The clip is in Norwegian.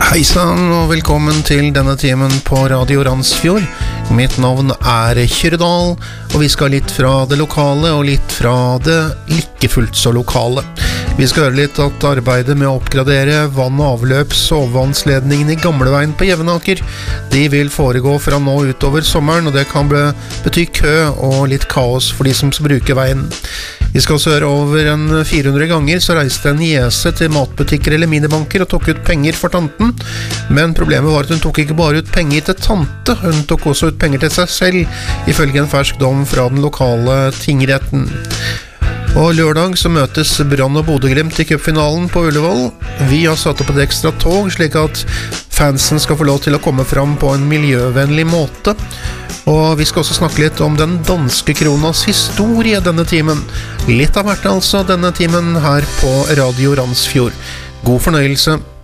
Heisann og velkommen til denne timen på Radio Randsfjord. Mitt navn Kyrredal, og vi skal litt fra det lokale og litt fra det like fullt så lokale. Vi skal høre litt at arbeidet med å oppgradere vann- og avløps-overvannsledningen i Gamleveien på Jevnaker, de vil foregå fra nå utover sommeren, og det kan bety kø og litt kaos for de som skal bruke veien. Vi skal også høre over 400 ganger så reiste en jese til matbutikker eller minibanker og tok ut penger for tanten. Men problemet var at hun tok ikke bare ut penger til tante, hun tok også ut penger til seg selv, ifølge en fersk dom fra den lokale tingretten. Og lørdag så møtes Brann og Bodø/Glimt i cupfinalen på Ullevål. Vi har satt opp et ekstra tog, slik at fansen skal få lov til å komme fram på en miljøvennlig måte. Og vi skal også snakke litt om den danske kronas historie denne timen. Litt av hvert altså denne timen her på Radio Randsfjord. God fornøyelse!